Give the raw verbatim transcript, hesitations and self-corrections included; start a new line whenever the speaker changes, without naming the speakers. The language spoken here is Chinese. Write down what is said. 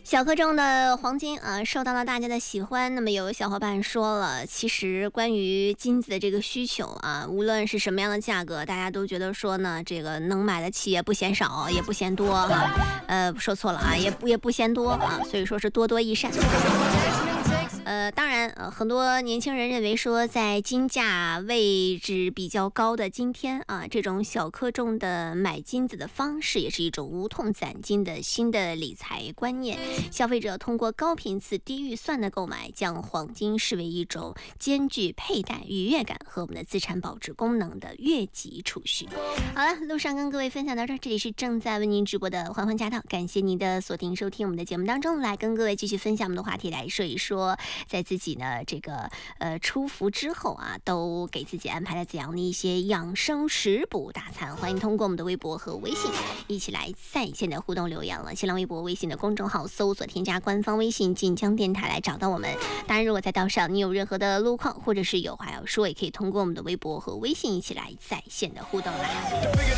小克重的黄金啊，受到了大家的喜欢。那么有小伙伴说了，其实关于金子的这个需求啊，无论是什么样的价格，大家都觉得说呢，这个能买得起也不嫌少，也不嫌多啊。呃，说错了啊，也不也不嫌多啊，所以说是多多益善。呃，当然，呃，很多年轻人认为说，在金价位置比较高的今天啊，这种小克重的买金子的方式，也是一种无痛攒金的新的理财观念。消费者通过高频次、低预算的购买，将黄金视为一种兼具佩戴愉悦感和我们的资产保值功能的月级储蓄。好了，路上跟各位分享到这儿，这里是正在为您直播的欢欢驾到，感谢您的锁定收听。我们的节目当中，来跟各位继续分享我们的话题，来说一说。在自己呢这个呃出伏之后啊，都给自己安排了怎样的一些养生食补大餐？欢迎通过我们的微博和微信一起来在线的互动留言了。新浪微博、微信的公众号搜索添加官方微信晋江电台来找到我们。当然，如果在道上你有任何的路况或者是有话要说，也可以通过我们的微博和微信一起来在线的互动啦。